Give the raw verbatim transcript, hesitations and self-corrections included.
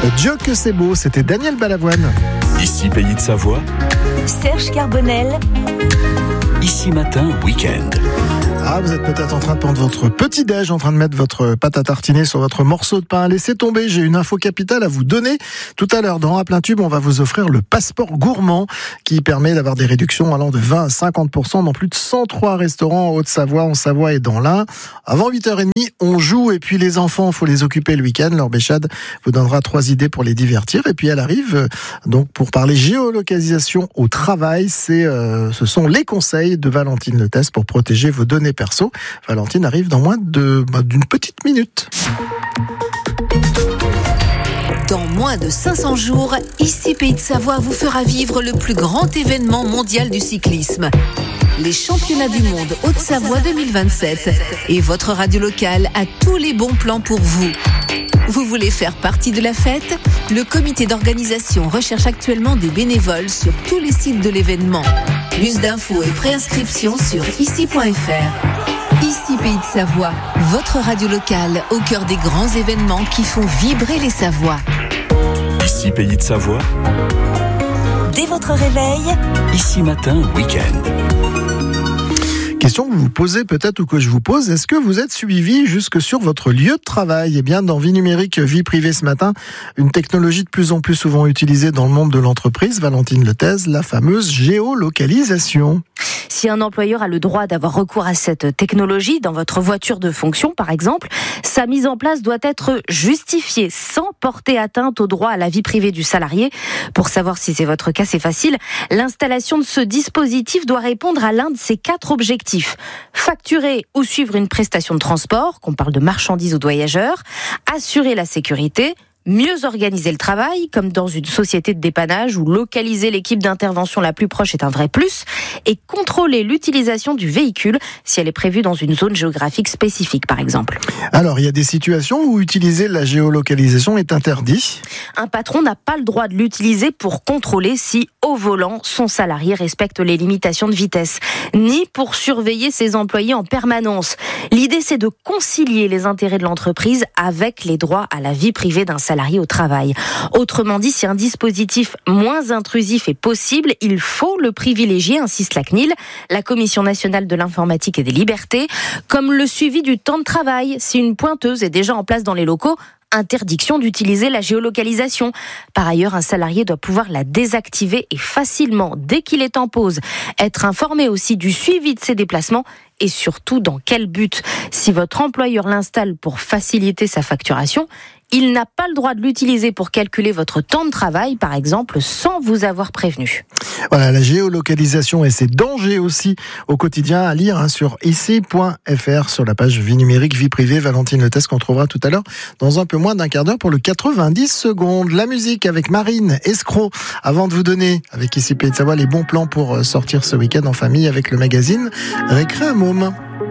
Dieu que c'est beau, c'était Daniel Balavoine. Ici Pays de Savoie, Serge Carbonel. Ici Matin Week-end. Ah, vous êtes peut-être en train de prendre votre petit-déj, en train de mettre votre pâte à tartiner sur votre morceau de pain. Laissez tomber, j'ai une info capitale à vous donner. Tout à l'heure, dans À plein tube, on va vous offrir le passeport gourmand qui permet d'avoir des réductions allant de vingt à cinquante pour cent dans plus de cent trois restaurants en Haute-Savoie, en Savoie et dans l'Ain. Avant huit heures trente, on joue et puis les enfants, il faut les occuper le week-end. Leur Béchade vous donnera trois idées pour les divertir. Et puis elle arrive donc pour parler géolocalisation au travail. C'est, euh, ce sont les conseils de Valentine Letès pour protéger vos données perso. Valentine arrive dans moins de, bah, d'une petite minute. Dans moins de cinq cents jours, Ici Pays de Savoie vous fera vivre le plus grand événement mondial du cyclisme. Les championnats du monde Haute-Savoie deux mille vingt-sept. Et votre radio locale a tous les bons plans pour vous. Vous voulez faire partie de la fête ? Le comité d'organisation recherche actuellement des bénévoles sur tous les sites de l'événement. Plus d'infos et préinscriptions sur ici point f r. Ici Pays de Savoie, votre radio locale au cœur des grands événements qui font vibrer les Savoies. Ici Pays de Savoie, Dès votre réveil, Ici Matin Week-end. Question que vous vous posez peut-être ou que je vous pose, est-ce que vous êtes suivi jusque sur votre lieu de travail ? Eh bien, dans Vie numérique, Vie privée ce matin, une technologie de plus en plus souvent utilisée dans le monde de l'entreprise, Valentine Letès, la fameuse géolocalisation. Si un employeur a le droit d'avoir recours à cette technologie dans votre voiture de fonction, par exemple, sa mise en place doit être justifiée sans porter atteinte au droit à la vie privée du salarié. Pour savoir si c'est votre cas, c'est facile. L'installation de ce dispositif doit répondre à l'un de ces quatre objectifs. Facturer ou suivre une prestation de transport, qu'on parle de marchandises ou de voyageurs, assurer la sécurité, mieux organiser le travail, comme dans une société de dépannage où localiser l'équipe d'intervention la plus proche est un vrai plus, et contrôler l'utilisation du véhicule si elle est prévue dans une zone géographique spécifique, par exemple. Alors, il y a des situations où utiliser la géolocalisation est interdit. Un patron n'a pas le droit de l'utiliser pour contrôler si, au volant, son salarié respecte les limitations de vitesse, ni pour surveiller ses employés en permanence. L'idée, c'est de concilier les intérêts de l'entreprise avec les droits à la vie privée d'un salarié au travail. Autrement dit, si un dispositif moins intrusif est possible, il faut le privilégier, insiste la C N I L, la Commission nationale de l'informatique et des libertés, comme le suivi du temps de travail. Si une pointeuse est déjà en place dans les locaux, interdiction d'utiliser la géolocalisation. Par ailleurs, un salarié doit pouvoir la désactiver et facilement, dès qu'il est en pause, être informé aussi du suivi de ses déplacements et surtout dans quel but. Si votre employeur l'installe pour faciliter sa facturation, il n'a pas le droit de l'utiliser pour calculer votre temps de travail, par exemple, sans vous avoir prévenu. Voilà, la géolocalisation et ses dangers aussi au quotidien à lire hein, sur ici point f r sur la page Vie numérique, Vie privée, Valentine Letès qu'on trouvera tout à l'heure dans un peu moins d'un quart d'heure pour le quatre-vingt-dix secondes. La musique avec Marine Escroc avant de vous donner avec Ici Pays de Savoie les bons plans pour sortir ce week-end en famille avec le magazine Récré à Môme.